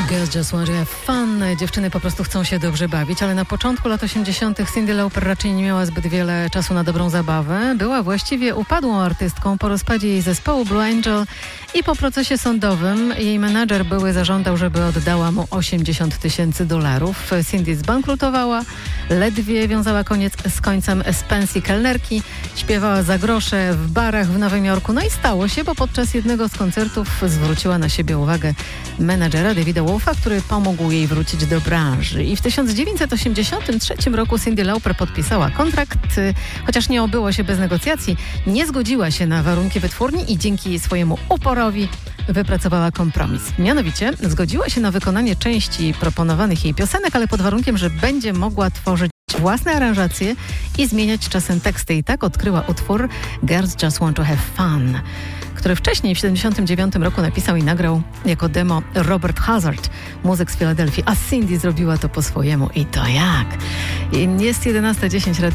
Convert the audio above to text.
Girls just want to have fun. Dziewczyny po prostu chcą się dobrze bawić, ale na początku lat 80. Cyndi Lauper raczej nie miała zbyt wiele czasu na dobrą zabawę. Była właściwie upadłą artystką po rozpadzie jej zespołu Blue Angel i po procesie sądowym jej menadżer były zażądał, żeby oddała mu $80,000. Cyndi zbankrutowała, ledwie wiązała koniec z końcem z pensji kelnerki, śpiewała za grosze w barach w Nowym Jorku. No i stało się, bo podczas jednego z koncertów zwróciła na siebie uwagę menadżera Davida Wolfa, który pomógł jej wrócić do branży. I w 1983 roku Cyndi Lauper podpisała kontrakt, chociaż nie obyło się bez negocjacji, nie zgodziła się na warunki wytwórni i dzięki swojemu uporowi wypracowała kompromis. Mianowicie zgodziła się na wykonanie części proponowanych jej piosenek, ale pod warunkiem, że będzie mogła tworzyć własne aranżacje i zmieniać czasem teksty. I tak odkryła utwór Girls Just Want to Have Fun, który wcześniej w 1979 roku napisał i nagrał jako demo Robert Hazard, muzyk z Filadelfii, a Cyndi zrobiła to po swojemu. I to jak? Jest 11:10.